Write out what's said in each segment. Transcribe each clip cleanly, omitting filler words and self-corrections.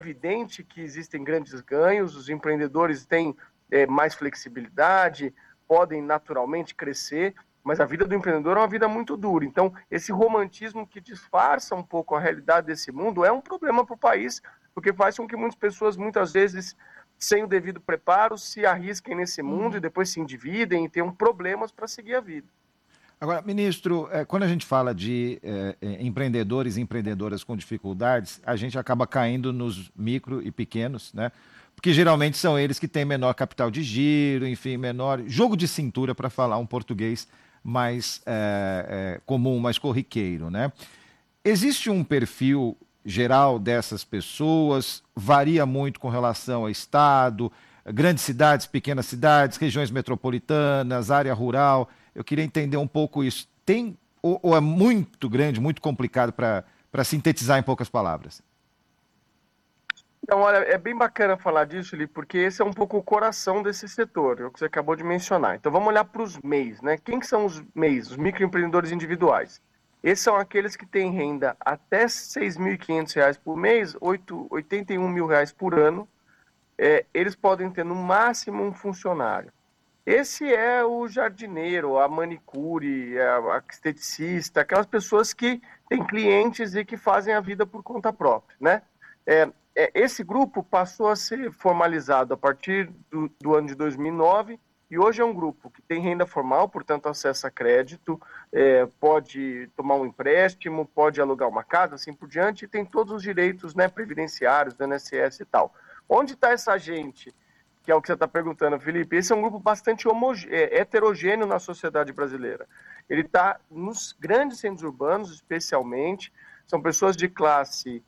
evidente que existem grandes ganhos, os empreendedores têm mais flexibilidade, podem naturalmente crescer, mas a vida do empreendedor é uma vida muito dura. Então, esse romantismo que disfarça um pouco a realidade desse mundo é um problema para o país, porque faz com que muitas pessoas, muitas vezes, sem o devido preparo, se arrisquem nesse mundo e depois se endividem e tenham problemas para seguir a vida. Agora, ministro, quando a gente fala de empreendedores e empreendedoras com dificuldades, a gente acaba caindo nos micro e pequenos, né? Porque geralmente são eles que têm menor capital de giro, enfim, menor jogo de cintura, para falar um português mais comum, mais corriqueiro, né? Existe um perfil geral dessas pessoas? Varia muito com relação ao estado, grandes cidades, pequenas cidades, regiões metropolitanas, área rural. Eu queria entender um pouco isso. Tem ou é muito grande, muito complicado para sintetizar em poucas palavras? Então, olha, é bem bacana falar disso, Li, porque esse é um pouco o coração desse setor, é o que você acabou de mencionar. Então, vamos olhar para os MEIs, né? Quem que são os MEIs? Os microempreendedores individuais. Esses são aqueles que têm renda até R$ 6.500 por mês, R$ 81 mil por ano. Eles podem ter no máximo um funcionário. Esse é o jardineiro, a manicure, a esteticista, aquelas pessoas que têm clientes e que fazem a vida por conta própria, né? Esse grupo passou a ser formalizado a partir do ano de 2009 e hoje é um grupo que tem renda formal, portanto acesso a crédito, pode tomar um empréstimo, pode alugar uma casa, assim por diante, e tem todos os direitos, né, previdenciários, do INSS e tal. Onde está essa gente? Que é o que você está perguntando, Felipe. Esse é um grupo bastante heterogêneo na sociedade brasileira. Ele está nos grandes centros urbanos, especialmente, são pessoas de classe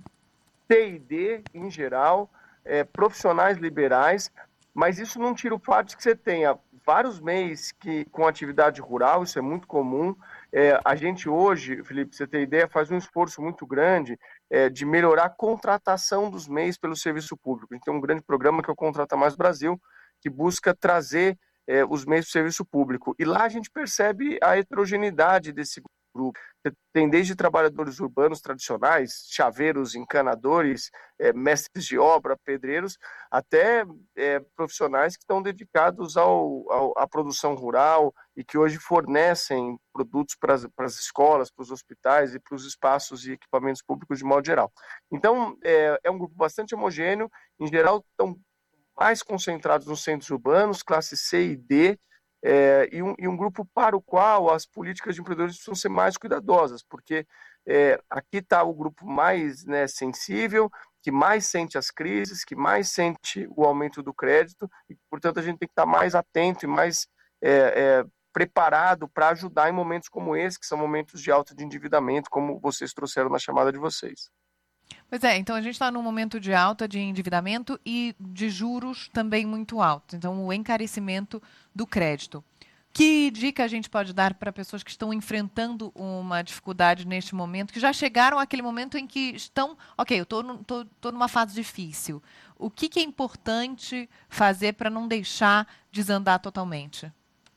C e D, em geral, profissionais liberais, mas isso não tira o fato de que você tenha vários MEIs com atividade rural, isso é muito comum. A gente hoje, Felipe, pra você ter ideia, faz um esforço muito grande de melhorar a contratação dos MEIs pelo serviço público. A gente tem um grande programa que é o Contrata Mais Brasil, que busca trazer os MEIs para o serviço público. E lá a gente percebe a heterogeneidade desse grupo. Você tem desde trabalhadores urbanos tradicionais, chaveiros, encanadores, mestres de obra, pedreiros, até profissionais que estão dedicados à produção rural e que hoje fornecem produtos para as escolas, para os hospitais e para os espaços e equipamentos públicos de modo geral. Então, é um grupo bastante homogêneo, em geral estão mais concentrados nos centros urbanos, classe C e D, e um grupo para o qual as políticas de empreendedores precisam ser mais cuidadosas, porque aqui está o grupo mais, né, sensível, que mais sente as crises, que mais sente o aumento do crédito, e, portanto, a gente tem que estar mais atento e mais preparado para ajudar em momentos como esse, que são momentos de alto de endividamento, como vocês trouxeram na chamada de vocês. Pois é, então a gente está num momento de alta de endividamento e de juros também muito altos. Então, o encarecimento do crédito. Que dica a gente pode dar para pessoas que estão enfrentando uma dificuldade neste momento, que já chegaram àquele momento em que estão, ok, eu estou numa fase difícil. O que é importante fazer para não deixar desandar totalmente?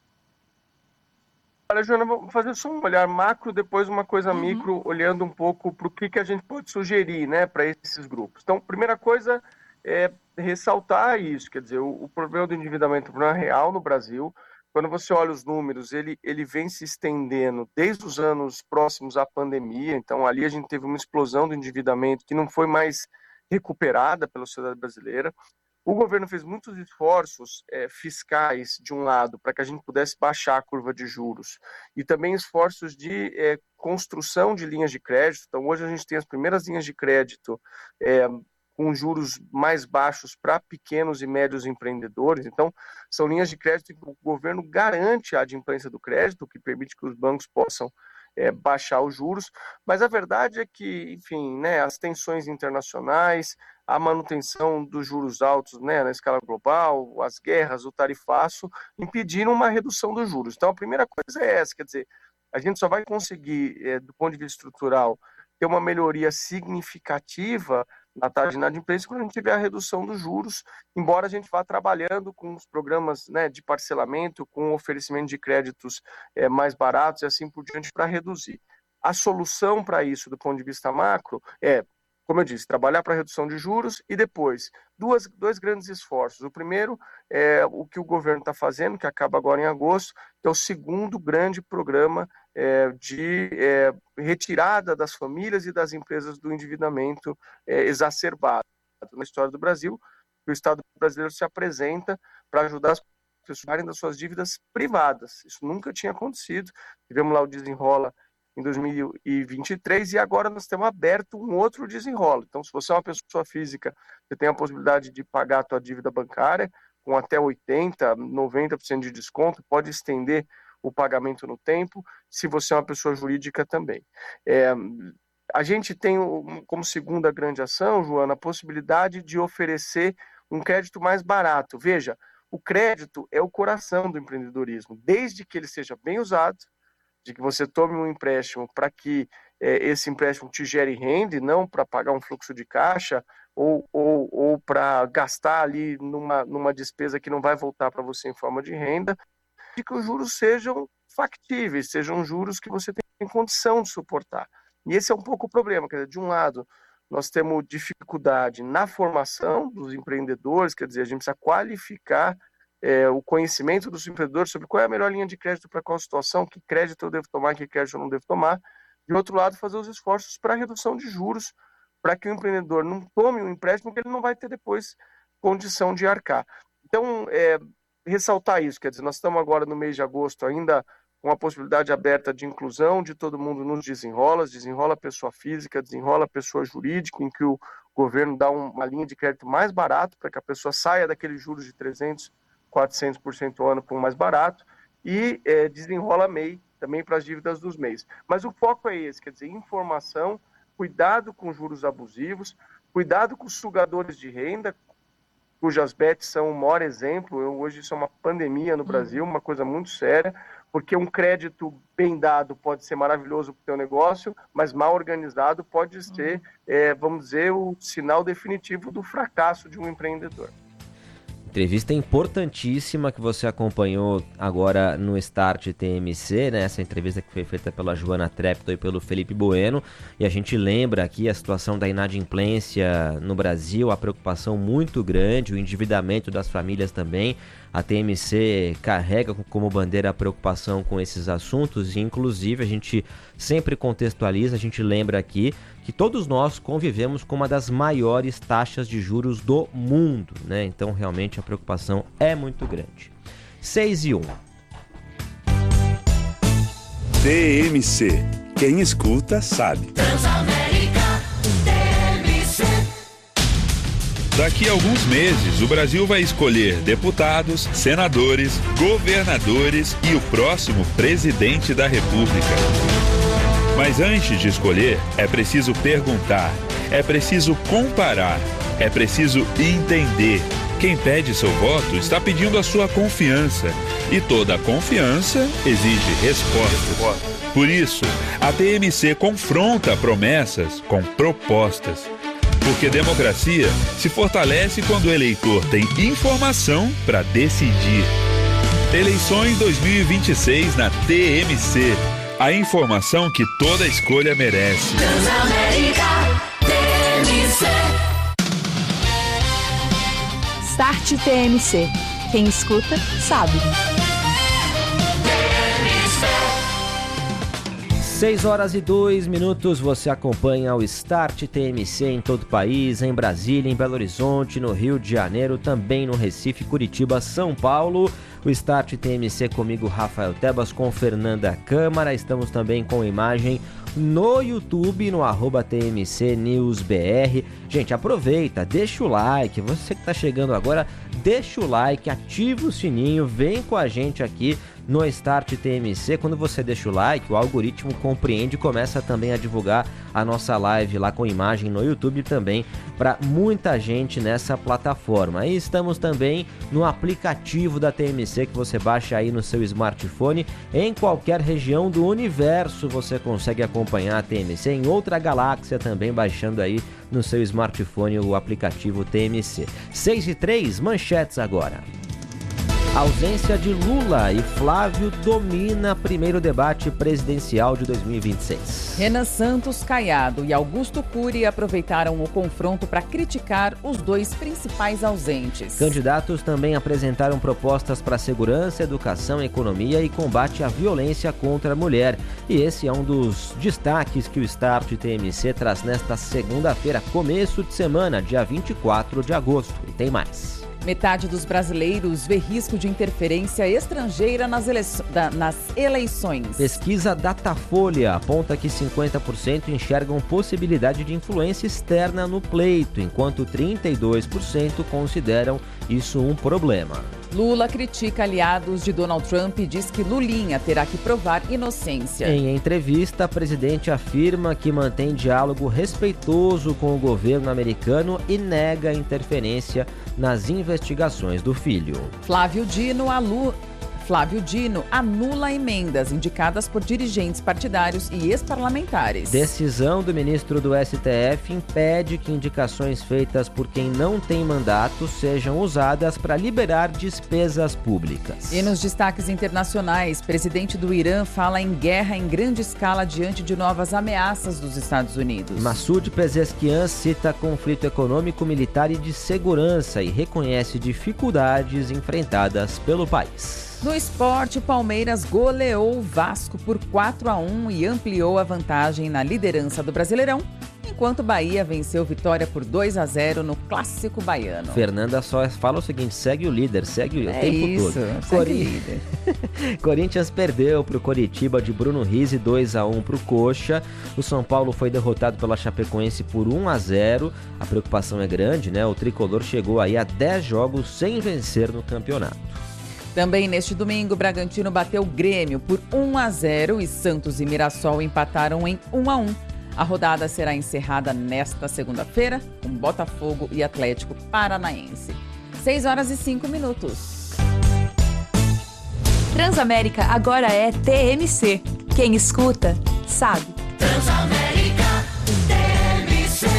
Olha, Joana, vou fazer só um olhar macro, depois uma coisa micro, olhando um pouco para o que a gente pode sugerir, né, para esses grupos. Então, primeira coisa é ressaltar isso, quer dizer, o problema do endividamento é um problema real no Brasil. Quando você olha os números, ele vem se estendendo desde os anos próximos à pandemia, então ali a gente teve uma explosão do endividamento que não foi mais recuperada pela sociedade brasileira. O governo fez muitos esforços fiscais, de um lado, para que a gente pudesse baixar a curva de juros, e também esforços de construção de linhas de crédito. Então, hoje a gente tem as primeiras linhas de crédito com juros mais baixos para pequenos e médios empreendedores. Então, são linhas de crédito que o governo garante a adimplência do crédito, o que permite que os bancos possam baixar os juros, mas a verdade é que, enfim, né, as tensões internacionais, a manutenção dos juros altos, né, na escala global, as guerras, o tarifaço, impediram uma redução dos juros. Então, a primeira coisa é essa, quer dizer, a gente só vai conseguir, do ponto de vista estrutural, ter uma melhoria significativa na taxa de inadimplência quando a gente tiver a redução dos juros, embora a gente vá trabalhando com os programas, né, de parcelamento, com o oferecimento de créditos mais baratos e assim por diante para reduzir. A solução para isso, do ponto de vista macro, é como eu disse, trabalhar para redução de juros e depois dois grandes esforços. O primeiro é o que o governo está fazendo, que acaba agora em agosto, que é o segundo grande programa de retirada das famílias e das empresas do endividamento exacerbado na história do Brasil. O Estado brasileiro se apresenta para ajudar as pessoas a pagarem das suas dívidas privadas. Isso nunca tinha acontecido. Tivemos lá o Desenrola em 2023 e agora nós temos aberto um outro Desenrola. Então, se você é uma pessoa física, você tem a possibilidade de pagar a tua dívida bancária com até 80%, 90% de desconto, pode estender o pagamento no tempo, se você é uma pessoa jurídica também. A gente tem como segunda grande ação, Joana, a possibilidade de oferecer um crédito mais barato. Veja, o crédito é o coração do empreendedorismo, desde que ele seja bem usado, de que você tome um empréstimo para que esse empréstimo te gere renda e não para pagar um fluxo de caixa ou para gastar ali numa despesa que não vai voltar para você em forma de renda, e que os juros sejam factíveis, sejam juros que você tem condição de suportar. E esse é um pouco o problema, quer dizer, de um lado, nós temos dificuldade na formação dos empreendedores, quer dizer, a gente precisa qualificar o conhecimento dos empreendedores sobre qual é a melhor linha de crédito para qual situação, que crédito eu devo tomar, que crédito eu não devo tomar. De outro lado, fazer os esforços para a redução de juros, para que o empreendedor não tome um empréstimo que ele não vai ter depois condição de arcar. Então, ressaltar isso, quer dizer, nós estamos agora no mês de agosto ainda com a possibilidade aberta de inclusão de todo mundo nos desenrola pessoa física, desenrola pessoa jurídica, em que o governo dá uma linha de crédito mais barato para que a pessoa saia daqueles juros de 300%, 400% ao ano para um mais barato, e desenrola MEI também para as dívidas dos MEIs. Mas o foco é esse, quer dizer, informação, cuidado com juros abusivos, cuidado com os sugadores de renda, cujas bets são o maior exemplo. Hoje isso é uma pandemia no Brasil, uma coisa muito séria, porque um crédito bem dado pode ser maravilhoso para o teu negócio, mas mal organizado pode ser, vamos dizer, o sinal definitivo do fracasso de um empreendedor. Entrevista importantíssima que você acompanhou agora no Start TMC, né? Essa entrevista que foi feita pela Joana Treptow e pelo Felipe Bueno, e a gente lembra aqui a situação da inadimplência no Brasil, a preocupação muito grande, o endividamento das famílias também. A TMC carrega como bandeira a preocupação com esses assuntos e, inclusive, a gente sempre contextualiza, a gente lembra aqui que todos nós convivemos com uma das maiores taxas de juros do mundo, né? Então, realmente, a preocupação é muito grande. 6:01. TMC. Quem escuta, sabe. Daqui a alguns meses, o Brasil vai escolher deputados, senadores, governadores e o próximo presidente da República. Mas antes de escolher, é preciso perguntar, é preciso comparar, é preciso entender. Quem pede seu voto está pedindo a sua confiança. E toda confiança exige respostas. Por isso, a TMC confronta promessas com propostas. Porque democracia se fortalece quando o eleitor tem informação para decidir. Eleições 2026 na TMC. A informação que toda escolha merece. Transamérica TMC. Start TMC. Quem escuta, sabe. 6:02, você acompanha o Start TMC em todo o país, em Brasília, em Belo Horizonte, no Rio de Janeiro, também no Recife, Curitiba, São Paulo. O Start TMC comigo, Rafael Tebas, com Fernanda Câmara. Estamos também com imagem no YouTube, no @TMCNewsBR. Gente, aproveita, deixa o like. Você que está chegando agora, deixa o like, ativa o sininho, vem com a gente aqui no Start TMC. Quando você deixa o like, o algoritmo compreende e começa também a divulgar a nossa live lá com imagem no YouTube também para muita gente nessa plataforma. E estamos também no aplicativo da TMC que você baixa aí no seu smartphone. Em qualquer região do universo você consegue acompanhar a TMC, em outra galáxia também, baixando aí no seu smartphone o aplicativo TMC. 6:03, manchetes agora. A ausência de Lula e Flávio domina primeiro debate presidencial de 2026. Renan Santos, Caiado e Augusto Cury aproveitaram o confronto para criticar os dois principais ausentes. Candidatos também apresentaram propostas para segurança, educação, economia e combate à violência contra a mulher. E esse é um dos destaques que o Start TMC traz nesta segunda-feira, começo de semana, dia 24 de agosto. E tem mais. Metade dos brasileiros vê risco de interferência estrangeira nas eleições. Pesquisa Datafolha aponta que 50% enxergam possibilidade de influência externa no pleito, enquanto 32% consideram isso um problema. Lula critica aliados de Donald Trump e diz que Lulinha terá que provar inocência. Em entrevista, a presidente afirma que mantém diálogo respeitoso com o governo americano e nega interferência nas investigações do filho. Flávio Dino anula emendas indicadas por dirigentes partidários e ex-parlamentares. Decisão do ministro do STF impede que indicações feitas por quem não tem mandato sejam usadas para liberar despesas públicas. E nos destaques internacionais, presidente do Irã fala em guerra em grande escala diante de novas ameaças dos Estados Unidos. Massoud Pezeshkian cita conflito econômico, militar e de segurança e reconhece dificuldades enfrentadas pelo país. No esporte, o Palmeiras goleou o Vasco por 4-1 e ampliou a vantagem na liderança do Brasileirão, enquanto o Bahia venceu Vitória por 2-0 no Clássico Baiano. Fernanda só fala o seguinte, segue o líder, segue o tempo isso, todo. Segue o líder. Corinthians perdeu para o Coritiba de Bruno Rizzi 2-1 para o Coxa. O São Paulo foi derrotado pela Chapecoense por 1-0. A preocupação é grande, né? O tricolor chegou aí a 10 jogos sem vencer no campeonato. Também neste domingo, o Bragantino bateu o Grêmio por 1-0 e Santos e Mirassol empataram em 1-1. A rodada será encerrada nesta segunda-feira com Botafogo e Atlético Paranaense. 6h05. Transamérica agora é TMC. Quem escuta, sabe. Transamérica TMC.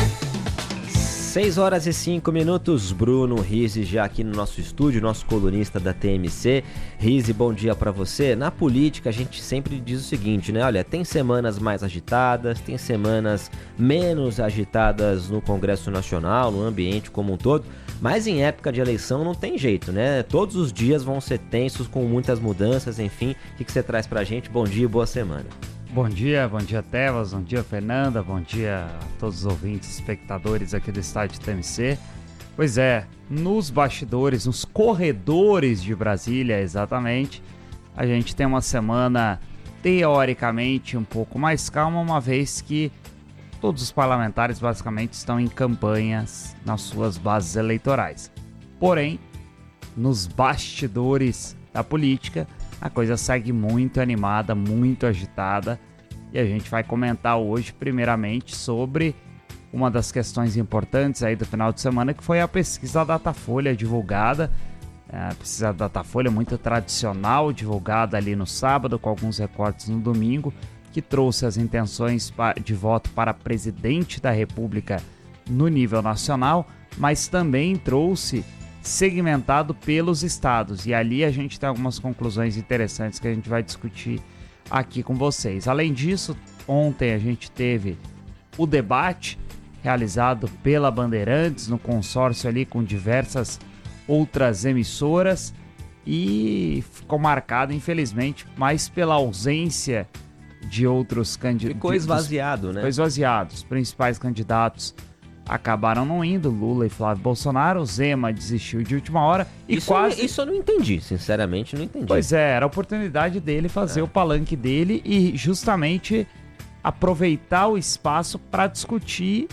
6h05, Bruno Rizzi já aqui no nosso estúdio, nosso colunista da TMC. Rizzi, bom dia para você. Na política a gente sempre diz o seguinte, né? Olha, tem semanas mais agitadas, tem semanas menos agitadas no Congresso Nacional, no ambiente como um todo, mas em época de eleição não tem jeito, né? Todos os dias vão ser tensos com muitas mudanças, enfim. O que você traz pra gente? Bom dia e boa semana. Bom dia Tevas, bom dia Fernanda, bom dia a todos os ouvintes, espectadores aqui do estádio TMC. Pois é, nos bastidores, nos corredores de Brasília, exatamente, a gente tem uma semana teoricamente um pouco mais calma, uma vez que todos os parlamentares basicamente estão em campanhas nas suas bases eleitorais. Porém, nos bastidores da política, a coisa segue muito animada, muito agitada, e a gente vai comentar hoje, primeiramente, sobre uma das questões importantes aí do final de semana, que foi a pesquisa Datafolha divulgada. A pesquisa Datafolha muito tradicional, divulgada ali no sábado, com alguns recortes no domingo, que trouxe as intenções de voto para presidente da República no nível nacional, mas também trouxe segmentado pelos estados, e ali a gente tem algumas conclusões interessantes que a gente vai discutir aqui com vocês. Além disso, ontem a gente teve o debate realizado pela Bandeirantes no consórcio ali com diversas outras emissoras e ficou marcado, infelizmente, mais pela ausência de outros candidatos. Ficou esvaziado, né? Ficou esvaziado. Os principais candidatos acabaram não indo, Lula e Flávio Bolsonaro. O Zema desistiu de última hora e Isso eu não entendi, sinceramente não entendi. Pois é, era a oportunidade dele fazer o palanque dele e justamente aproveitar o espaço para discutir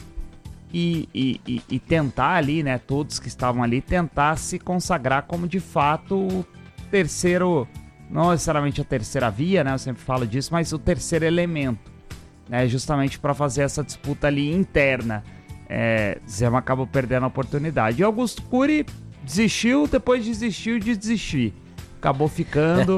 e tentar ali, né, todos que estavam ali, tentar se consagrar como de fato o terceiro, não necessariamente a terceira via, né, eu sempre falo disso, mas o terceiro elemento, né, justamente para fazer essa disputa ali interna. Zema acabou perdendo a oportunidade. E Augusto Cury desistiu, depois desistiu de desistir. Acabou ficando,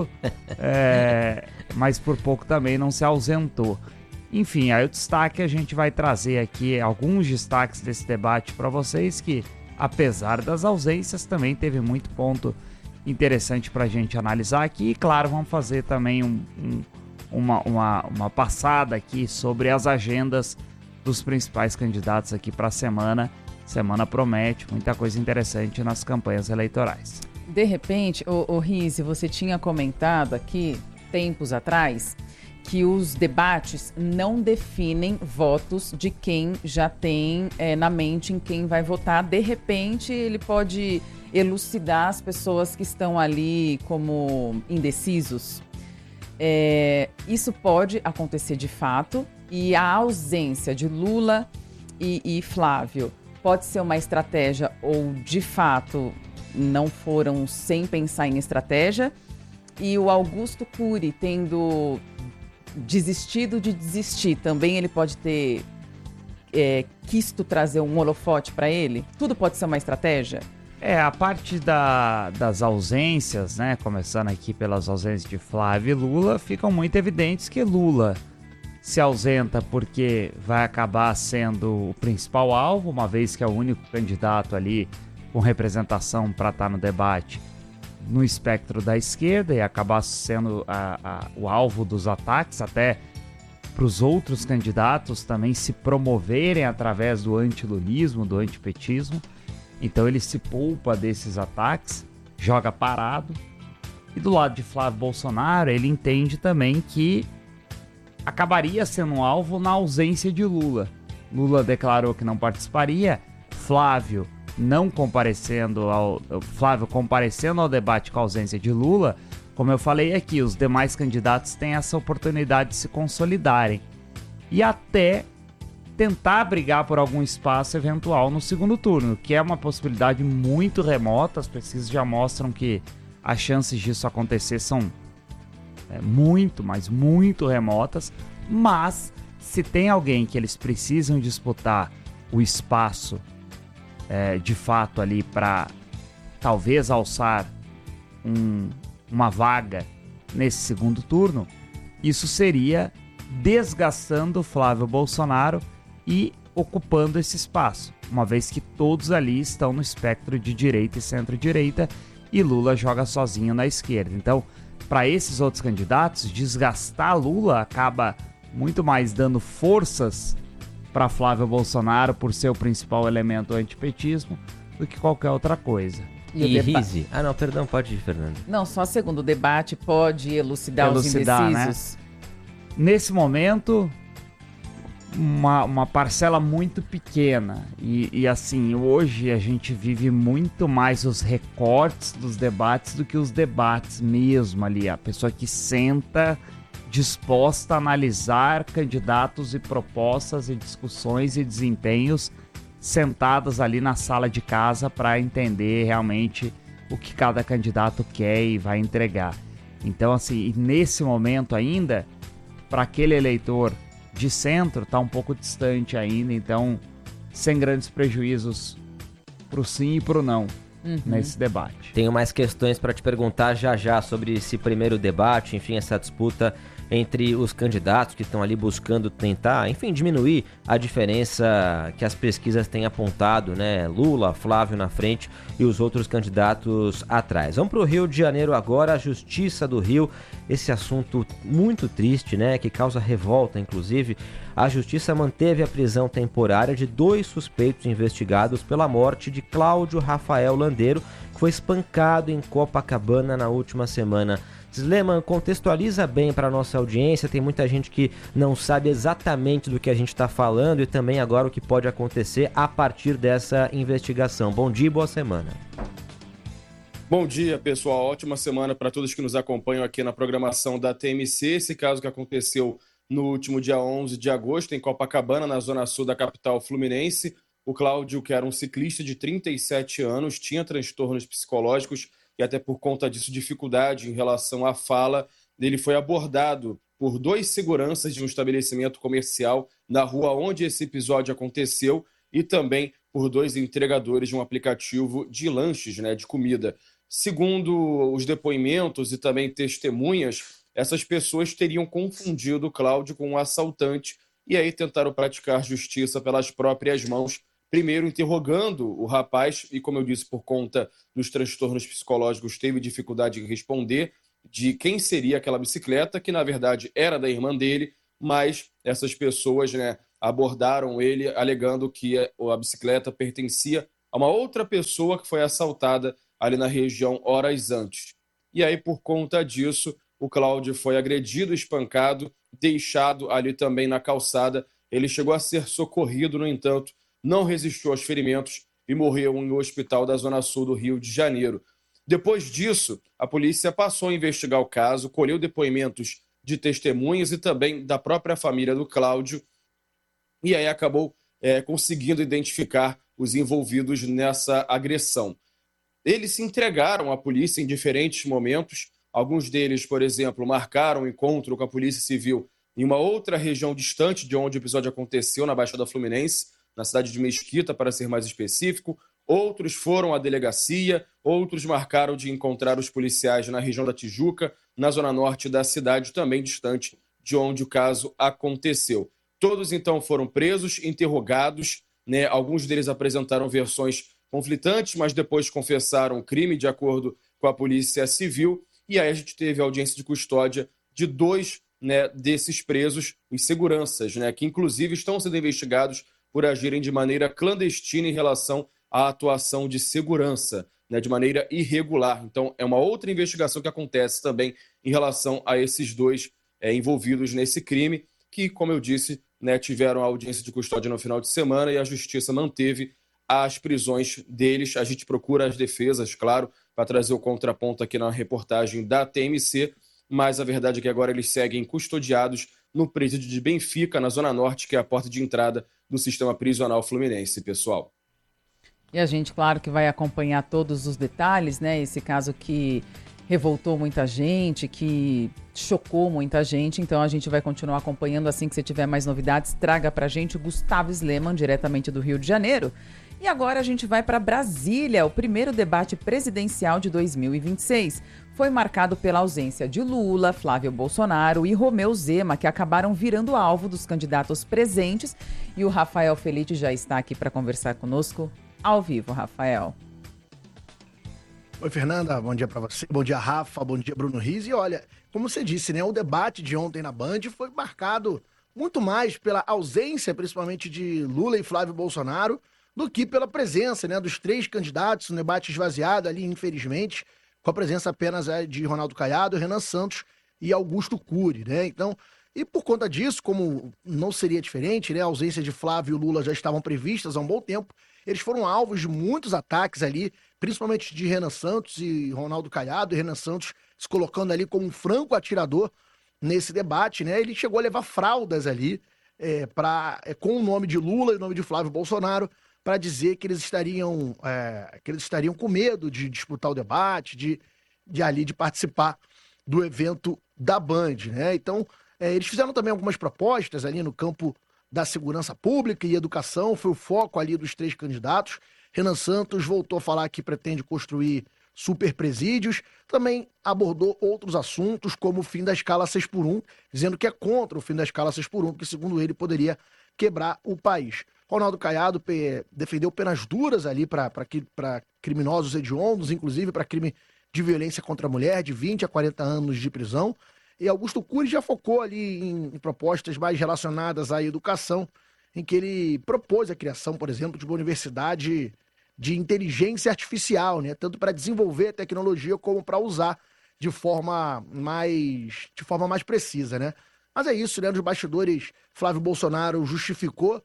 mas por pouco também não se ausentou. Enfim, aí o destaque, a gente vai trazer aqui alguns destaques desse debate para vocês, que apesar das ausências também teve muito ponto interessante para a gente analisar aqui. E claro, vamos fazer também uma passada aqui sobre as agendas dos principais candidatos aqui para a semana. Semana promete muita coisa interessante nas campanhas eleitorais. De repente, o Rizzi, você tinha comentado aqui, tempos atrás, que os debates não definem votos de quem já tem na mente em quem vai votar. De repente, ele pode elucidar as pessoas que estão ali como indecisos. Isso pode acontecer de fato, e a ausência de Lula e Flávio pode ser uma estratégia ou, de fato, não foram sem pensar em estratégia. E o Augusto Cury tendo desistido de desistir, também ele pode ter quisto trazer um holofote para ele? Tudo pode ser uma estratégia? A parte das ausências, né, começando aqui pelas ausências de Flávio e Lula, ficam muito evidentes que Lula se ausenta porque vai acabar sendo o principal alvo, uma vez que é o único candidato ali com representação para estar no debate no espectro da esquerda e acabar sendo o alvo dos ataques, até para os outros candidatos também se promoverem através do antilulismo, do antipetismo. Então ele se poupa desses ataques, joga parado. E do lado de Flávio Bolsonaro, ele entende também que acabaria sendo um alvo na ausência de Lula. Lula declarou que não participaria, Flávio comparecendo ao debate com a ausência de Lula. Como eu falei aqui, os demais candidatos têm essa oportunidade de se consolidarem e até tentar brigar por algum espaço eventual no segundo turno, que é uma possibilidade muito remota. As pesquisas já mostram que as chances disso acontecer são muito, mas muito remotas. Mas se tem alguém que eles precisam disputar o espaço de fato ali para talvez alçar uma vaga nesse segundo turno, isso seria desgastando Flávio Bolsonaro e ocupando esse espaço, uma vez que todos ali estão no espectro de direita e centro-direita e Lula joga sozinho na esquerda. Então, para esses outros candidatos, desgastar Lula acaba muito mais dando forças para Flávio Bolsonaro por ser o principal elemento antipetismo do que qualquer outra coisa. E Rizzi? Não, perdão, pode ir, Fernando. Não, só segundo o debate pode elucidar os indecisos. Né? Nesse momento, uma parcela muito pequena. E assim, hoje a gente vive muito mais os recortes dos debates do que os debates mesmo ali. A pessoa que senta disposta a analisar candidatos e propostas e discussões e desempenhos sentadas ali na sala de casa para entender realmente o que cada candidato quer e vai entregar. Então, assim, nesse momento ainda, para aquele eleitor de centro, está um pouco distante ainda, então, sem grandes prejuízos pro sim e pro não nesse debate. Tenho mais questões para te perguntar já sobre esse primeiro debate, enfim, essa disputa entre os candidatos que estão ali buscando tentar, enfim, diminuir a diferença que as pesquisas têm apontado, né? Lula, Flávio na frente e os outros candidatos atrás. Vamos para o Rio de Janeiro agora, a Justiça do Rio, esse assunto muito triste, né? Que causa revolta, inclusive. A Justiça manteve a prisão temporária de 2 suspeitos investigados pela morte de Cláudio Rafael Landeiro, que foi espancado em Copacabana na última semana. Sleman, contextualiza bem para a nossa audiência, tem muita gente que não sabe exatamente do que a gente está falando e também agora o que pode acontecer a partir dessa investigação. Bom dia e boa semana. Bom dia, pessoal. Ótima semana para todos que nos acompanham aqui na programação da TMC. Esse caso que aconteceu no último dia 11 de agosto em Copacabana, na zona sul da capital fluminense. O Cláudio, que era um ciclista de 37 anos, tinha transtornos psicológicos e até por conta disso dificuldade em relação à fala, ele foi abordado por 2 seguranças de um estabelecimento comercial na rua onde esse episódio aconteceu e também por 2 entregadores de um aplicativo de lanches, né, de comida. Segundo os depoimentos e também testemunhas, essas pessoas teriam confundido o Cláudio com um assaltante e aí tentaram praticar justiça pelas próprias mãos, primeiro interrogando o rapaz e, como eu disse, por conta dos transtornos psicológicos, teve dificuldade em responder de quem seria aquela bicicleta, que na verdade era da irmã dele, mas essas pessoas, né, abordaram ele alegando que a bicicleta pertencia a uma outra pessoa que foi assaltada ali na região horas antes. E aí, por conta disso, o Cláudio foi agredido, espancado, deixado ali também na calçada. Ele chegou a ser socorrido, no entanto, não resistiu aos ferimentos e morreu em um hospital da Zona Sul do Rio de Janeiro. Depois disso, a polícia passou a investigar o caso, colheu depoimentos de testemunhas e também da própria família do Cláudio, e aí acabou conseguindo identificar os envolvidos nessa agressão. Eles se entregaram à polícia em diferentes momentos. Alguns deles, por exemplo, marcaram um encontro com a Polícia Civil em uma outra região distante de onde o episódio aconteceu, na Baixada Fluminense, na cidade de Mesquita, para ser mais específico. Outros foram à delegacia, outros marcaram de encontrar os policiais na região da Tijuca, na zona norte da cidade, também distante de onde o caso aconteceu. Todos, então, foram presos, interrogados, né? Alguns deles apresentaram versões conflitantes, mas depois confessaram o crime de acordo com a Polícia Civil. E aí a gente teve a audiência de custódia de 2, né, desses presos, os seguranças, né, que inclusive estão sendo investigados por agirem de maneira clandestina em relação à atuação de segurança, né, de maneira irregular. Então, é uma outra investigação que acontece também em relação a esses 2 envolvidos nesse crime, que, como eu disse, né, tiveram a audiência de custódia no final de semana e a Justiça manteve as prisões deles. A gente procura as defesas, claro, para trazer o contraponto aqui na reportagem da TMC, mas a verdade é que agora eles seguem custodiados no presídio de Benfica, na Zona Norte, que é a porta de entrada do sistema prisional fluminense, pessoal. E a gente, claro, que vai acompanhar todos os detalhes, né? Esse caso que revoltou muita gente, que chocou muita gente. Então a gente vai continuar acompanhando. Assim que você tiver mais novidades, traga pra gente o Gustavo Sleman, diretamente do Rio de Janeiro. E agora a gente vai para Brasília. O primeiro debate presidencial de 2026 foi marcado pela ausência de Lula, Flávio Bolsonaro e Romeu Zema, que acabaram virando alvo dos candidatos presentes. E o Rafael Felite já está aqui para conversar conosco ao vivo. Rafael. Oi, Fernanda, bom dia para você. Bom dia, Rafa, bom dia, Bruno Riz. E olha, como você disse, né, o debate de ontem na Band foi marcado muito mais pela ausência, principalmente de Lula e Flávio Bolsonaro, do que pela presença, né, dos 3 candidatos, um debate esvaziado ali, infelizmente, com a presença apenas de Ronaldo Caiado, Renan Santos e Augusto Cury, né? Então, e por conta disso, como não seria diferente, né, a ausência de Flávio e Lula já estavam previstas há um bom tempo, eles foram alvos de muitos ataques ali, principalmente de Renan Santos e Ronaldo Caiado, e Renan Santos se colocando ali como um franco atirador nesse debate, né? Ele chegou a levar fraldas ali com o nome de Lula e o nome de Flávio Bolsonaro, para dizer que eles estariam com medo de disputar o debate, de participar do evento da Band, né? Então, eles fizeram também algumas propostas ali no campo da segurança pública e educação, foi o foco ali dos 3 candidatos. Renan Santos voltou a falar que pretende construir super presídios, também abordou outros assuntos, como o fim da escala 6x1, dizendo que é contra o fim da escala 6x1, porque, segundo ele, poderia quebrar o país. Ronaldo Caiado defendeu penas duras ali para criminosos hediondos, inclusive para crime de violência contra a mulher, de 20 a 40 anos de prisão. E Augusto Cury já focou ali em propostas mais relacionadas à educação, em que ele propôs a criação, por exemplo, de uma universidade de inteligência artificial, né? Tanto para desenvolver a tecnologia como para usar de forma mais precisa, né? Mas é isso, né? Nos bastidores, Flávio Bolsonaro justificou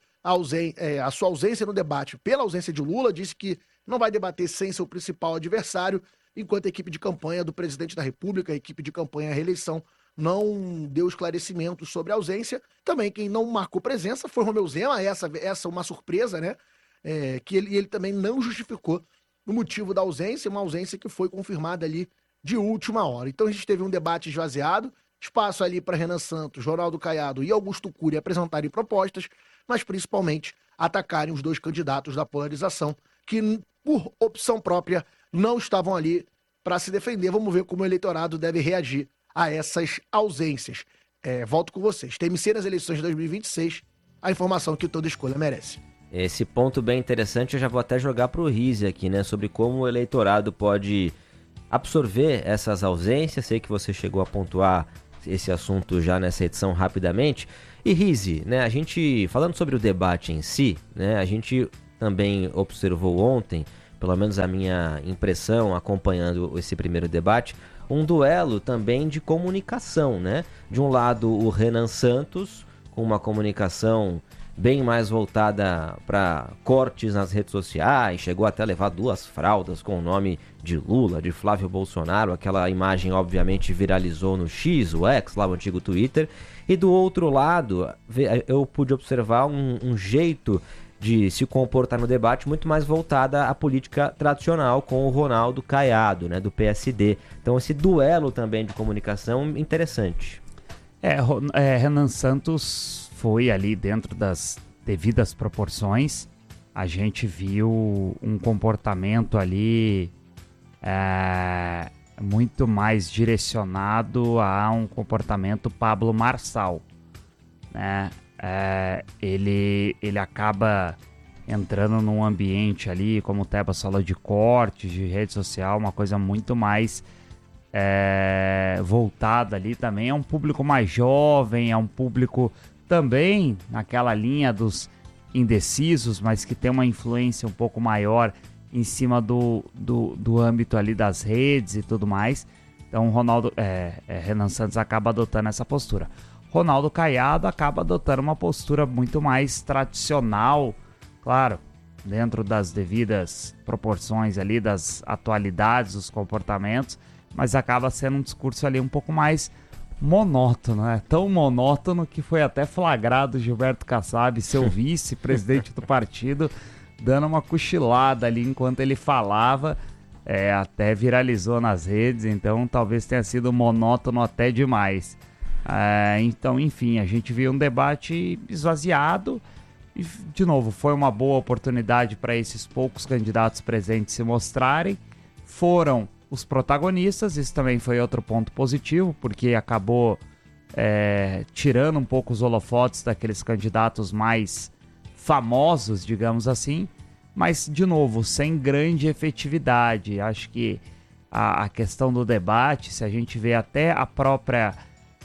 a sua ausência no debate pela ausência de Lula, disse que não vai debater sem seu principal adversário, enquanto a equipe de campanha do presidente da República, a equipe de campanha à reeleição, não deu esclarecimentos sobre a ausência. Também quem não marcou presença foi Romeu Zema, essa uma surpresa, né? Que ele também não justificou o motivo da ausência, uma ausência que foi confirmada ali de última hora. Então a gente teve um debate esvaziado, espaço ali para Renan Santos, Ronaldo Caiado e Augusto Cury apresentarem propostas, mas principalmente atacarem os 2 candidatos da polarização, que por opção própria não estavam ali para se defender. Vamos ver como o eleitorado deve reagir a essas ausências. Volto com vocês. TMC nas eleições de 2026, a informação que toda escolha merece. Esse ponto bem interessante eu já vou até jogar para o Rizzi aqui, né? Sobre como o eleitorado pode absorver essas ausências. Sei que você chegou a pontuar esse assunto já nessa edição rapidamente. E Rizzi, né? A gente, falando sobre o debate em si, né? A gente também observou ontem, pelo menos a minha impressão acompanhando esse primeiro debate, um duelo também de comunicação, né? De um lado o Renan Santos, com uma comunicação bem mais voltada para cortes nas redes sociais, chegou até a levar 2 fraldas com o nome de Lula, de Flávio Bolsonaro, aquela imagem obviamente viralizou no X, o X, lá o antigo Twitter, e do outro lado eu pude observar um jeito de se comportar no debate muito mais voltada à política tradicional com o Ronaldo Caiado, né, do PSD. Então esse duelo também de comunicação interessante. Renan Santos foi ali dentro das devidas proporções. A gente viu um comportamento ali muito mais direcionado a um comportamento Pablo Marçal, né? Ele acaba entrando num ambiente ali, como o Tebas falou, de cortes, de rede social, uma coisa muito mais voltada ali também. É um público mais jovem, é um público também naquela linha dos indecisos, mas que tem uma influência um pouco maior em cima do âmbito ali das redes e tudo mais. Então Renan Santos acaba adotando essa postura. Ronaldo Caiado acaba adotando uma postura muito mais tradicional, claro, dentro das devidas proporções ali, das atualidades, dos comportamentos, mas acaba sendo um discurso ali um pouco mais monótono, né? Tão monótono que foi até flagrado Gilberto Kassab, seu vice-presidente do partido, dando uma cochilada ali enquanto ele falava, até viralizou nas redes, então talvez tenha sido monótono até demais. Então, enfim, a gente viu um debate esvaziado e, de novo, foi uma boa oportunidade para esses poucos candidatos presentes se mostrarem. Foram os protagonistas, isso também foi outro ponto positivo, porque acabou tirando um pouco os holofotes daqueles candidatos mais famosos, digamos assim, mas, de novo, sem grande efetividade. Acho que a questão do debate, se a gente vê até a própria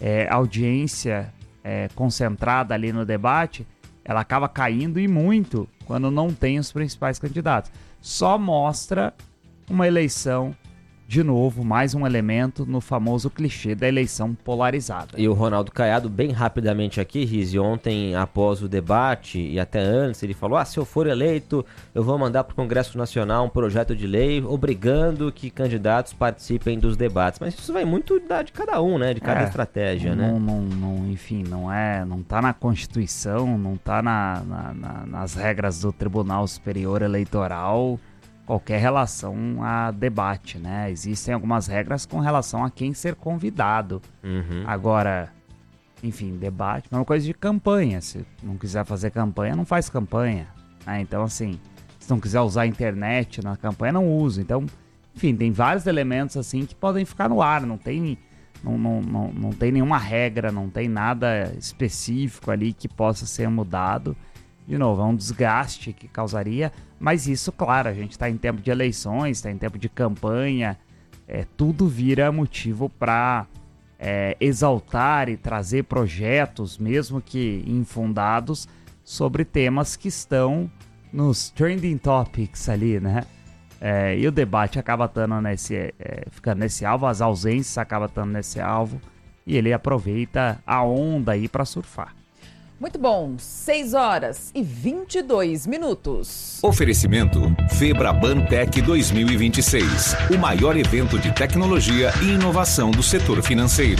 audiência concentrada ali no debate, ela acaba caindo e muito quando não tem os principais candidatos. Só mostra uma eleição, de novo, mais um elemento no famoso clichê da eleição polarizada. E o Ronaldo Caiado, bem rapidamente aqui, Rizzi, ontem após o debate e até antes, ele falou, se eu for eleito, eu vou mandar para o Congresso Nacional um projeto de lei obrigando que candidatos participem dos debates. Mas isso vai muito de cada um, né? De cada estratégia, né? Enfim, não tá na Constituição, não tá nas regras do Tribunal Superior Eleitoral qualquer relação a debate, né? Existem algumas regras com relação a quem ser convidado. Agora, enfim, debate, mesma coisa de campanha. Se não quiser fazer campanha, não faz campanha, né? Então, assim, se não quiser usar a internet na campanha, não usa. Então, enfim, tem vários elementos assim que podem ficar no ar. Não tem nenhuma regra, não tem nada específico ali que possa ser mudado. De novo, é um desgaste que causaria, mas isso, claro, a gente está em tempo de eleições, está em tempo de campanha, tudo vira motivo para exaltar e trazer projetos, mesmo que infundados, sobre temas que estão nos trending topics ali, né? E o debate acaba ficando nesse alvo, as ausências acabam estando nesse alvo, e ele aproveita a onda aí para surfar. Muito bom, 6h22. Oferecimento Febraban Tech 2026, o maior evento de tecnologia e inovação do setor financeiro.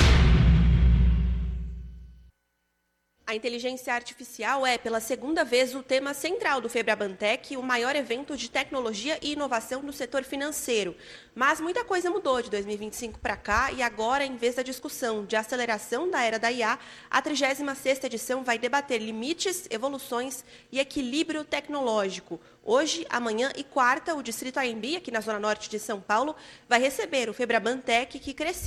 A inteligência artificial é, pela segunda vez, o tema central do Febraban Tech, o maior evento de tecnologia e inovação no setor financeiro. Mas muita coisa mudou de 2025 para cá e agora, em vez da discussão de aceleração da era da IA, a 36ª edição vai debater limites, evoluções e equilíbrio tecnológico. Hoje, amanhã e quarta, o Distrito AMB, aqui na Zona Norte de São Paulo, vai receber o Febraban Tech, que cresceu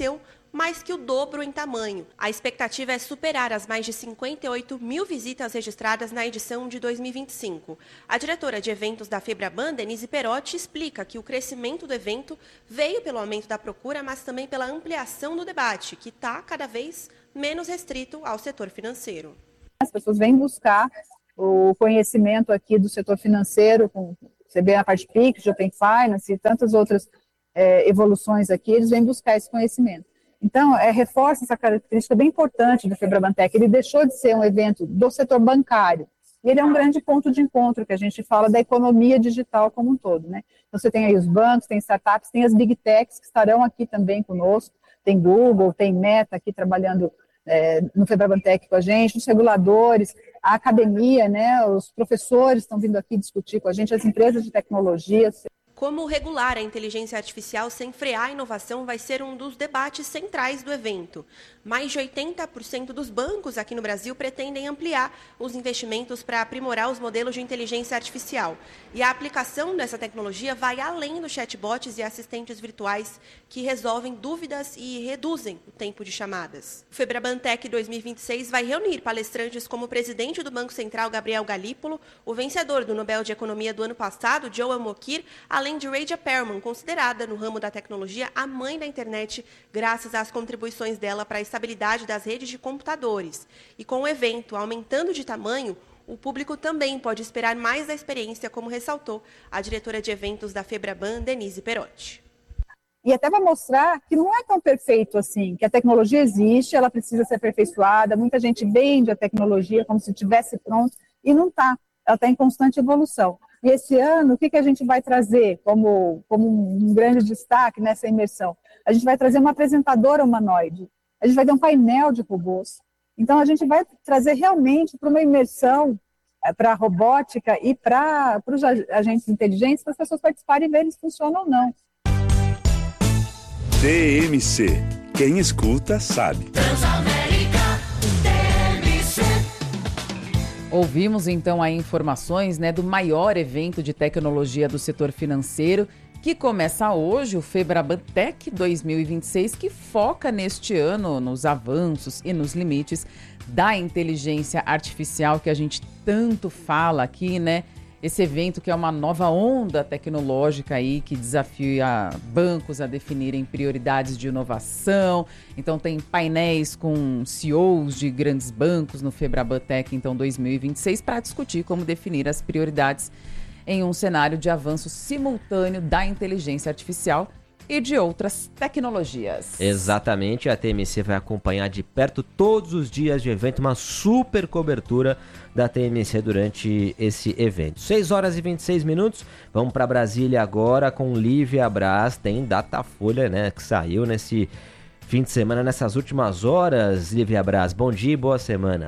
mais que o dobro em tamanho. A expectativa é superar as mais de 58 mil visitas registradas na edição de 2025. A diretora de eventos da Febraban, Denise Perotti, explica que o crescimento do evento veio pelo aumento da procura, mas também pela ampliação do debate, que está cada vez menos restrito ao setor financeiro. As pessoas vêm buscar o conhecimento aqui do setor financeiro, você vê a parte PIX, de Open Finance e tantas outras evoluções aqui, eles vêm buscar esse conhecimento. Então, reforça essa característica bem importante do Febrabantec. Ele deixou de ser um evento do setor bancário, e ele é um grande ponto de encontro, que a gente fala da economia digital como um todo, né? Então, você tem aí os bancos, tem startups, tem as big techs que estarão aqui também conosco, tem Google, tem Meta aqui trabalhando no Febrabantec com a gente, os reguladores, a academia, né, os professores estão vindo aqui discutir com a gente, as empresas de tecnologia. Como regular a inteligência artificial sem frear a inovação vai ser um dos debates centrais do evento. Mais de 80% dos bancos aqui no Brasil pretendem ampliar os investimentos para aprimorar os modelos de inteligência artificial. E a aplicação dessa tecnologia vai além dos chatbots e assistentes virtuais que resolvem dúvidas e reduzem o tempo de chamadas. O Febrabantec 2026 vai reunir palestrantes como o presidente do Banco Central, Gabriel Galípolo, o vencedor do Nobel de Economia do ano passado, Joel Mokyr, além de Raja Perlman, considerada no ramo da tecnologia a mãe da internet, graças às contribuições dela para a estabilidade das redes de computadores. E com o evento aumentando de tamanho, o público também pode esperar mais da experiência, como ressaltou a diretora de eventos da Febraban, Denise Perotti. E até vai mostrar que não é tão perfeito assim, que a tecnologia existe, ela precisa ser aperfeiçoada, muita gente vende a tecnologia como se estivesse pronto, e não está, ela está em constante evolução. E esse ano, o que a gente vai trazer como um grande destaque nessa imersão? A gente vai trazer uma apresentadora humanoide, a gente vai ter um painel de robôs. Então, a gente vai trazer realmente para uma imersão, para a robótica e para os agentes inteligentes, para as pessoas participarem e verem se funciona ou não. TMC. Quem escuta, sabe. Ouvimos então aí informações, né, do maior evento de tecnologia do setor financeiro, que começa hoje, o Febrabantec 2026, que foca neste ano nos avanços e nos limites da inteligência artificial que a gente tanto fala aqui, né? Esse evento que é uma nova onda tecnológica aí que desafia bancos a definirem prioridades de inovação. Então tem painéis com CEOs de grandes bancos no Febrabantec então 2026 para discutir como definir as prioridades em um cenário de avanço simultâneo da inteligência artificial e de outras tecnologias. Exatamente, a TMC vai acompanhar de perto todos os dias de evento, uma super cobertura da TMC durante esse evento. 6 horas e 26 minutos, vamos para Brasília agora com Lívia Braz, tem Datafolha, né, que saiu nesse fim de semana, nessas últimas horas. Lívia Braz, bom dia e boa semana.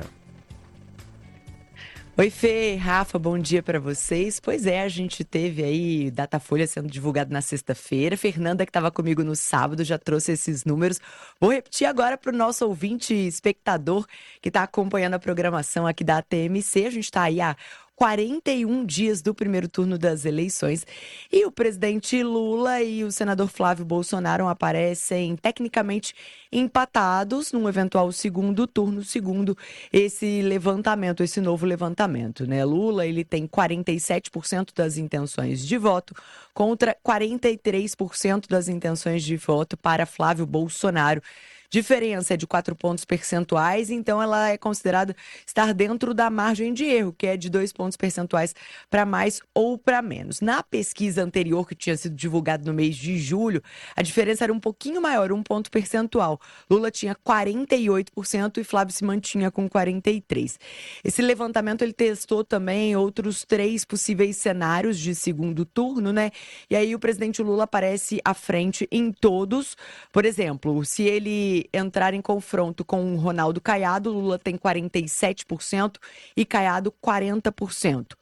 Oi, Fê, Rafa, bom dia para vocês. Pois é, a gente teve aí Datafolha sendo divulgado na sexta-feira. Fernanda, que estava comigo no sábado, já trouxe esses números. Vou repetir agora para o nosso ouvinte espectador que está acompanhando a programação aqui da TMC. A gente está aí há 41 dias do primeiro turno das eleições e o presidente Lula e o senador Flávio Bolsonaro aparecem tecnicamente empatados num eventual segundo turno, segundo esse levantamento, esse novo levantamento, né? Lula, ele tem 47% das intenções de voto contra 43% das intenções de voto para Flávio Bolsonaro. Diferença é de 4 pontos percentuais, então ela é considerada estar dentro da margem de erro, que é de 2 pontos percentuais para mais ou para menos. Na pesquisa anterior, que tinha sido divulgada no mês de julho, a diferença era um pouquinho maior, 1 ponto percentual. Lula tinha 48% e Flávio se mantinha com 43%. Esse levantamento ele testou também outros 3 possíveis cenários de segundo turno, né? E aí o presidente Lula aparece à frente em todos. Por exemplo, se ele entrar em confronto com o Ronaldo Caiado, Lula tem 47% e Caiado 40%.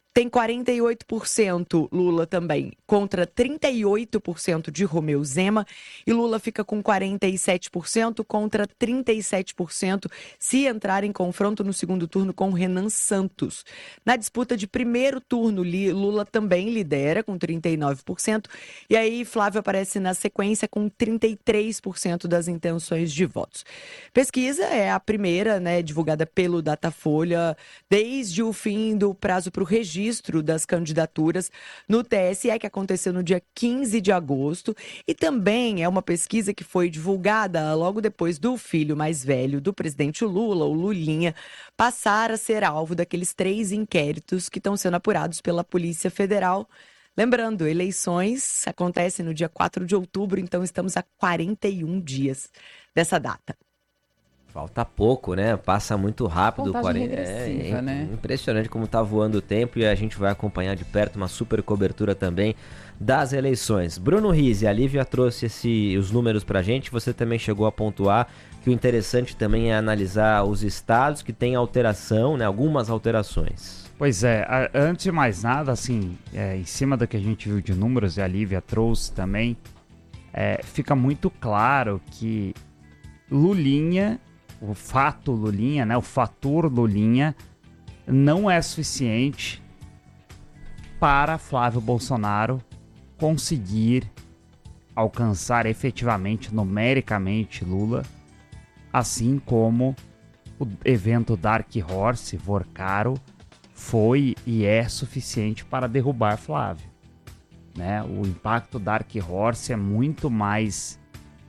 Tem 48% Lula também, contra 38% de Romeu Zema. E Lula fica com 47% contra 37% se entrar em confronto no segundo turno com Renan Santos. Na disputa de primeiro turno, Lula também lidera com 39%. E aí Flávio aparece na sequência com 33% das intenções de votos. Pesquisa é a primeira, né, divulgada pelo Datafolha desde o fim do prazo para o registro das candidaturas no TSE, que aconteceu no dia 15 de agosto, e também é uma pesquisa que foi divulgada logo depois do filho mais velho do presidente Lula, o Lulinha, passar a ser alvo daqueles 3 inquéritos que estão sendo apurados pela Polícia Federal. Lembrando, eleições acontecem no dia 4 de outubro, então estamos a 41 dias dessa data. Falta pouco, né? Passa muito rápido. Né? Impressionante como tá voando o tempo e a gente vai acompanhar de perto uma super cobertura também das eleições. Bruno Rizzi, a Lívia trouxe os números pra gente, você também chegou a pontuar que o interessante também é analisar os estados que têm alteração, né? Algumas alterações. Pois é, antes de mais nada, assim, em cima do que a gente viu de números e a Lívia trouxe também, fica muito claro que Lulinha, o fato Lulinha, né, o fator Lulinha, não é suficiente para Flávio Bolsonaro conseguir alcançar efetivamente, numericamente, Lula, assim como o evento Dark Horse, Vorcaro, foi e é suficiente para derrubar Flávio. Né? O impacto Dark Horse é muito mais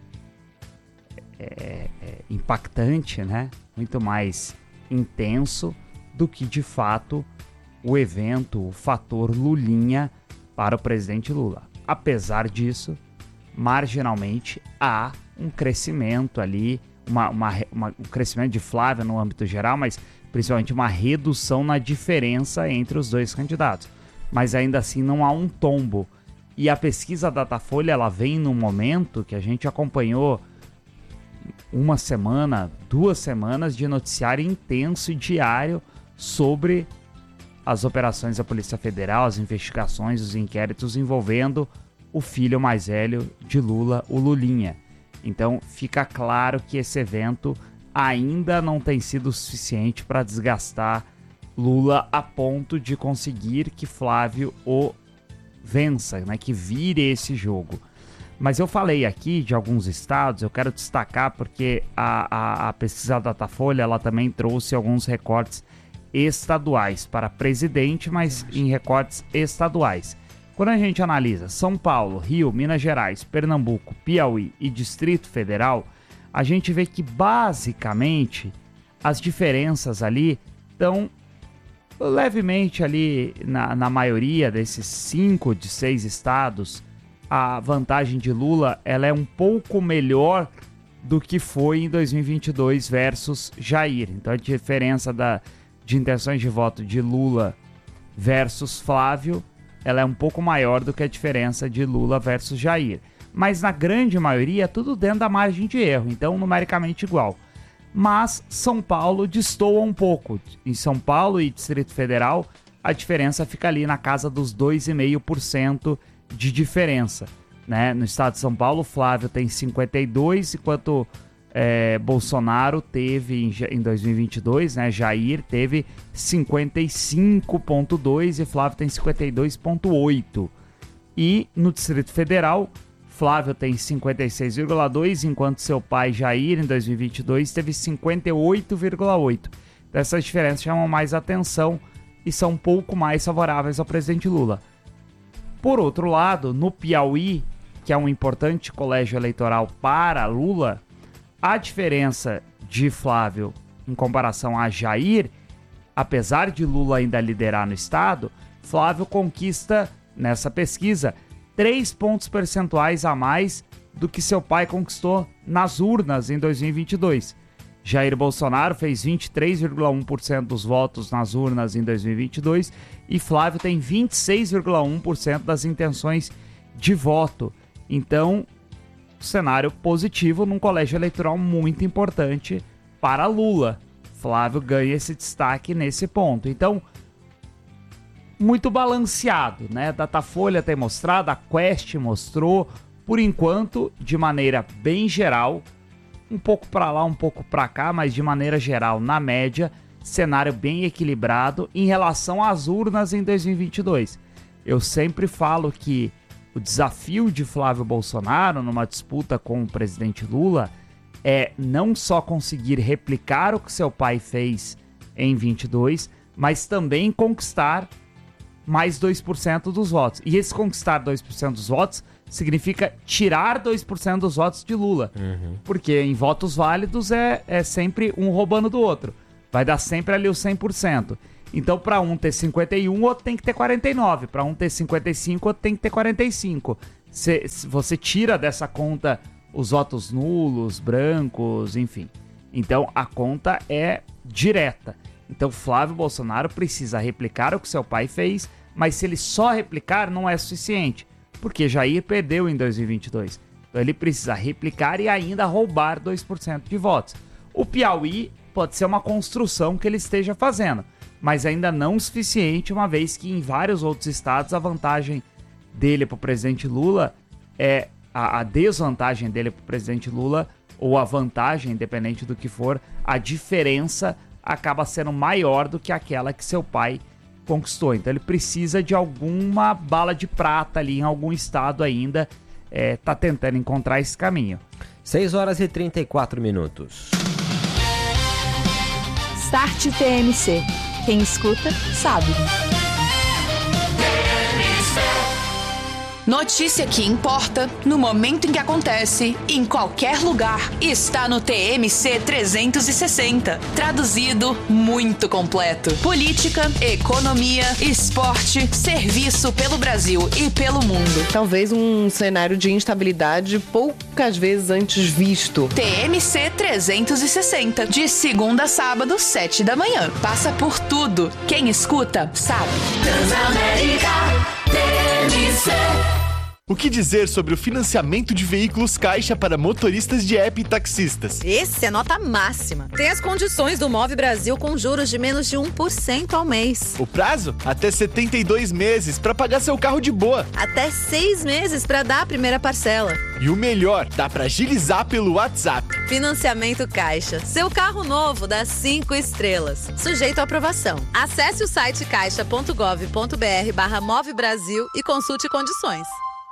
impactante, né? Muito mais intenso do que, de fato, o evento, o fator Lulinha para o presidente Lula. Apesar disso, marginalmente, há um crescimento ali, um crescimento de Flávio no âmbito geral, mas principalmente uma redução na diferença entre os dois candidatos. Mas ainda assim não há um tombo. E a pesquisa Datafolha, ela vem num momento que a gente acompanhou uma semana, 2 semanas de noticiário intenso e diário sobre as operações da Polícia Federal, as investigações, os inquéritos envolvendo o filho mais velho de Lula, o Lulinha. Então fica claro que esse evento ainda não tem sido suficiente para desgastar Lula a ponto de conseguir que Flávio o vença, né, que vire esse jogo. Mas eu falei aqui de alguns estados, eu quero destacar porque a pesquisa Datafolha, ela também trouxe alguns recortes estaduais para presidente, mas em recortes estaduais. Quando a gente analisa São Paulo, Rio, Minas Gerais, Pernambuco, Piauí e Distrito Federal, a gente vê que basicamente as diferenças ali estão levemente ali na maioria desses 5 de 6 estados. A vantagem de Lula, ela é um pouco melhor do que foi em 2022 versus Jair. Então a diferença de intenções de voto de Lula versus Flávio, ela é um pouco maior do que a diferença de Lula versus Jair. Mas na grande maioria, tudo dentro da margem de erro, então numericamente igual. Mas São Paulo destoa um pouco. Em São Paulo e Distrito Federal, a diferença fica ali na casa dos 2,5% de diferença, né? No estado de São Paulo, Flávio tem 52, enquanto Bolsonaro teve em 2022, né? Jair teve 55,2 e Flávio tem 52,8. E no Distrito Federal, Flávio tem 56,2, enquanto seu pai Jair em 2022 teve 58,8. Então, essas diferenças chamam mais atenção e são um pouco mais favoráveis ao presidente Lula. Por outro lado, no Piauí, que é um importante colégio eleitoral para Lula, a diferença de Flávio em comparação a Jair, apesar de Lula ainda liderar no estado, Flávio conquista, nessa pesquisa, 3 pontos percentuais a mais do que seu pai conquistou nas urnas em 2022. Jair Bolsonaro fez 23,1% dos votos nas urnas em 2022 e Flávio tem 26,1% das intenções de voto. Então, cenário positivo num colégio eleitoral muito importante para Lula. Flávio ganha esse destaque nesse ponto. Então, muito balanceado, né? Datafolha tem mostrado, a Quest mostrou, por enquanto, de maneira bem geral, um pouco para lá, um pouco para cá, mas de maneira geral, na média, cenário bem equilibrado em relação às urnas em 2022. Eu sempre falo que o desafio de Flávio Bolsonaro numa disputa com o presidente Lula é não só conseguir replicar o que seu pai fez em 22, mas também conquistar mais 2% dos votos. E esse conquistar 2% dos votos significa tirar 2% dos votos de Lula. Porque em votos válidos é sempre um roubando do outro. Vai dar sempre ali o 100%. Então, para um ter 51, o outro tem que ter 49. Para um ter 55, o outro tem que ter 45. Você tira dessa conta os votos nulos, brancos, enfim. Então, a conta é direta. Então, Flávio Bolsonaro precisa replicar o que seu pai fez, mas se ele só replicar, não é suficiente, porque Jair perdeu em 2022. Então, ele precisa replicar e ainda roubar 2% de votos. O Piauí pode ser uma construção que ele esteja fazendo, mas ainda não o suficiente, uma vez que em vários outros estados a vantagem dele para o presidente Lula é a desvantagem dele para o presidente Lula, ou a vantagem, independente do que for, a diferença acaba sendo maior do que aquela que seu pai conquistou. Então ele precisa de alguma bala de prata ali em algum estado ainda, tá tentando encontrar esse caminho. 6 horas e 34 minutos. Start TMC. Quem escuta, sabe. Notícia que importa, no momento em que acontece, em qualquer lugar, está no TMC 360. Traduzido, muito completo. Política, economia, esporte, serviço pelo Brasil e pelo mundo. Talvez um cenário de instabilidade poucas vezes antes visto. TMC 360, de segunda a sábado, 7 da manhã. Passa por tudo. Quem escuta, sabe. Transamérica TMC. O que dizer sobre o financiamento de veículos Caixa para motoristas de app e taxistas? Esse é nota máxima. Tem as condições do Move Brasil com juros de menos de 1% ao mês. O prazo? Até 72 meses para pagar seu carro de boa. Até 6 meses para dar a primeira parcela. E o melhor, dá para agilizar pelo WhatsApp. Financiamento Caixa. Seu carro novo dá 5 estrelas. Sujeito à aprovação. Acesse o site caixa.gov.br/Move Brasil e consulte condições.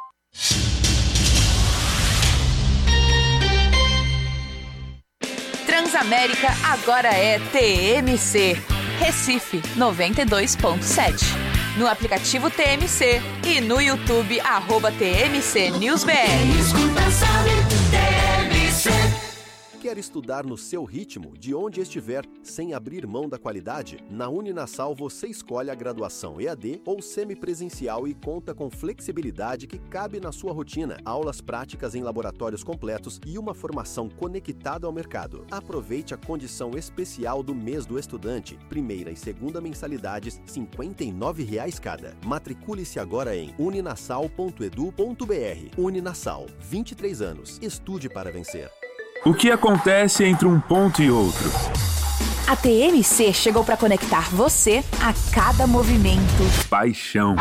Transamérica agora é TMC. Recife 92.7. No aplicativo TMC e no YouTube @TMC News BR. Escuta, sabe, TMC. Quer estudar no seu ritmo, de onde estiver, sem abrir mão da qualidade? Na Uninasal você escolhe a graduação EAD ou semipresencial e conta com flexibilidade que cabe na sua rotina, aulas práticas em laboratórios completos e uma formação conectada ao mercado. Aproveite a condição especial do mês do estudante. Primeira e segunda mensalidades, R$ 59,00 cada. Matricule-se agora em uninasal.edu.br. Uninasal, 23 anos. Estude para vencer. O que acontece entre um ponto e outro? A TMC chegou para conectar você a cada movimento. Paixão.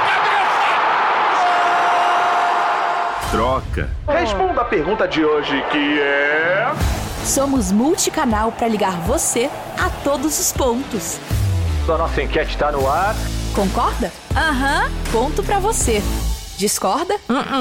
Troca. Responda a pergunta de hoje, que é... Somos multicanal para ligar você a todos os pontos. A nossa enquete está no ar. Concorda? Aham. Ponto para você. Discorda?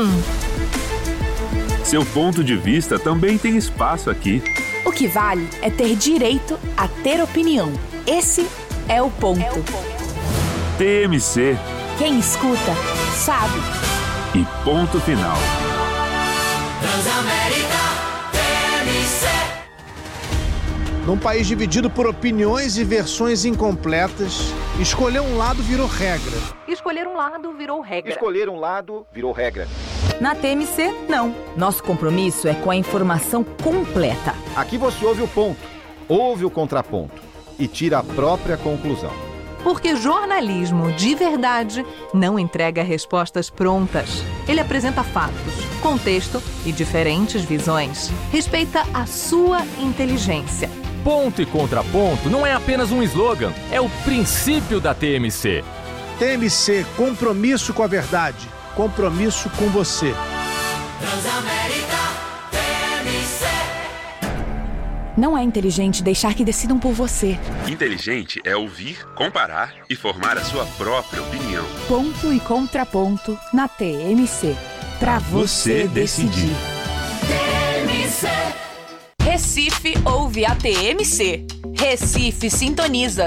Seu ponto de vista também tem espaço aqui. O que vale é ter direito a ter opinião. Esse é o ponto. TMC. Quem escuta, sabe. E ponto final. Transamérica TMC. Num país dividido por opiniões e versões incompletas, escolher um lado virou regra. Escolher um lado virou regra. Escolher um lado virou regra. Na TMC, não. Nosso compromisso é com a informação completa. Aqui você ouve o ponto, ouve o contraponto e tira a própria conclusão. Porque jornalismo de verdade não entrega respostas prontas. Ele apresenta fatos, contexto e diferentes visões. Respeita a sua inteligência. Ponto e contraponto não é apenas um slogan, é o princípio da TMC. TMC, compromisso com a verdade, compromisso com você. Transamérica TMC. Não é inteligente deixar que decidam por você. Inteligente é ouvir, comparar e formar a sua própria opinião. Ponto e contraponto na TMC. Pra você decidir. TMC. Recife ouve a TMC. Recife sintoniza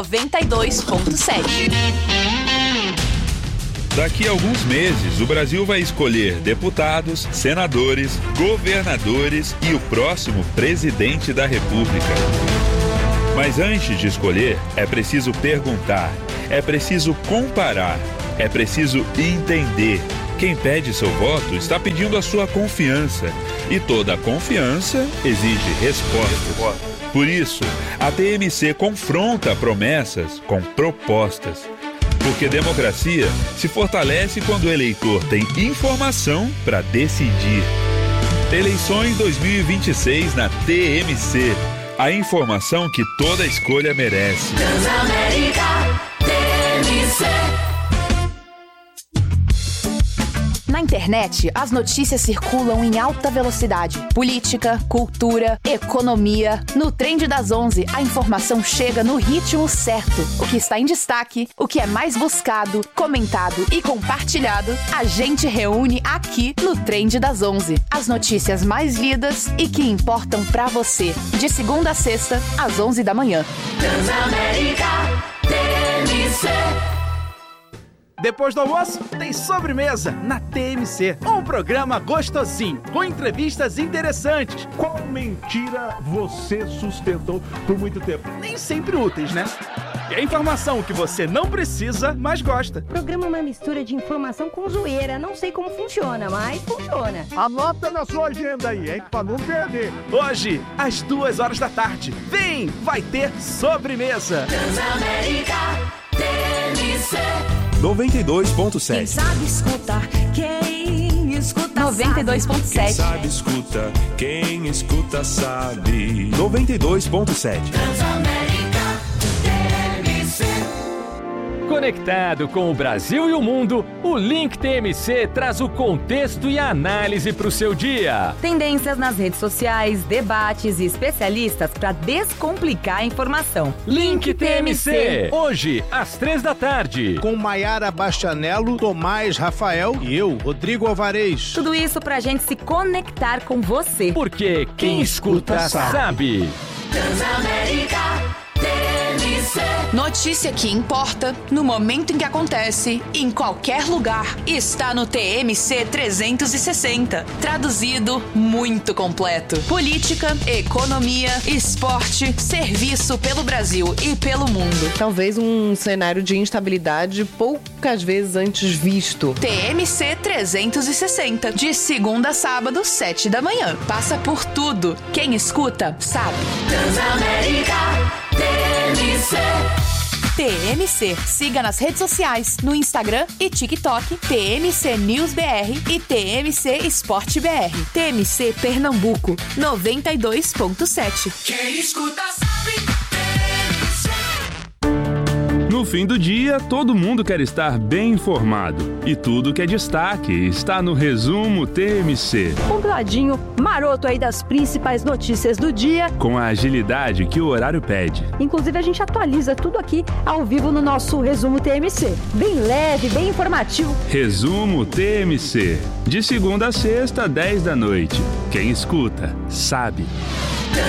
92.7. Daqui a alguns meses, o Brasil vai escolher deputados, senadores, governadores e o próximo presidente da República. Mas antes de escolher, é preciso perguntar, é preciso comparar, é preciso entender. Quem pede seu voto está pedindo a sua confiança. E toda confiança exige respostas. Por isso, a TMC confronta promessas com propostas. Porque democracia se fortalece quando o eleitor tem informação para decidir. Eleições 2026 na TMC. A informação que toda escolha merece. Transamérica TMC. Na internet, as notícias circulam em alta velocidade. Política, cultura, economia. No Trend das 11, a informação chega no ritmo certo. O que está em destaque, o que é mais buscado, comentado e compartilhado, a gente reúne aqui no Trend das 11. As notícias mais lidas e que importam pra você. De segunda a sexta, às 11 da manhã. Transamérica TMC. Depois do almoço, tem sobremesa na TMC. Um programa gostosinho, com entrevistas interessantes. Qual mentira você sustentou por muito tempo? Nem sempre úteis, né? E a informação que você não precisa, mas gosta. O programa é uma mistura de informação com zoeira. Não sei como funciona, mas funciona. Anota na sua agenda aí, hein? Pra não perder. Hoje, às 2h. Vem, vai ter sobremesa. Transamérica TMC. 92.7. Quem sabe escutar, quem escuta 92.7. Quem sabe escuta, quem escuta sabe. 92.7. Transamérica TMC. Conectado com o Brasil e o mundo, o Link TMC traz o contexto e a análise para o seu dia. Tendências nas redes sociais, debates e especialistas para descomplicar a informação. Link TMC, hoje às 15h. Com Maiara Bastianello, Tomás Rafael e eu, Rodrigo Alvarez. Tudo isso pra gente se conectar com você. Porque quem escuta sabe. Transamérica TMC. Notícia que importa, no momento em que acontece, em qualquer lugar, está no TMC 360. Traduzido, muito completo. Política, economia, esporte, serviço pelo Brasil e pelo mundo. Talvez um cenário de instabilidade poucas vezes antes visto. TMC 360, de segunda a sábado, 7 da manhã. Passa por tudo. Quem escuta, sabe. Transamérica TMC. TMC. Siga nas redes sociais, no Instagram e TikTok, TMC News BR e TMC Esporte BR. TMC Pernambuco, 92.7. Quem escuta sabe. No fim do dia, todo mundo quer estar bem informado. E tudo que é destaque está no Resumo TMC. Compiladinho maroto aí das principais notícias do dia. Com a agilidade que o horário pede. Inclusive, a gente atualiza tudo aqui ao vivo no nosso Resumo TMC. Bem leve, bem informativo. Resumo TMC. De segunda a sexta, 10 da noite. Quem escuta, sabe.